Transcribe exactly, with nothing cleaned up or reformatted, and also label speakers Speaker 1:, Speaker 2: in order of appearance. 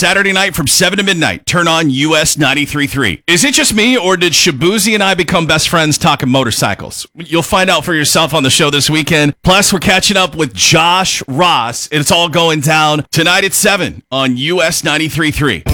Speaker 1: Saturday night from seven to midnight. Turn on U S ninety-three point three. Is it just me, or did Shabuzi and I become best friends talking motorcycles? You'll find out for yourself on the show this weekend. Plus, we're catching up with Josh Ross. It's all going down tonight at seven on U S ninety-three point three.